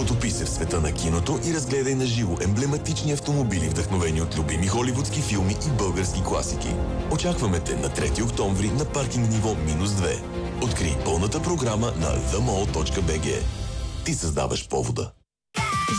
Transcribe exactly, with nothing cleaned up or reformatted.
Потопи се в света на киното и разгледай на живо емблематични автомобили, вдъхновени от любими холивудски филми и български класики. Очакваме те на трети октомври на паркинг ниво минус две. Открий пълната програма на the mall точка b g. Ти създаваш повода.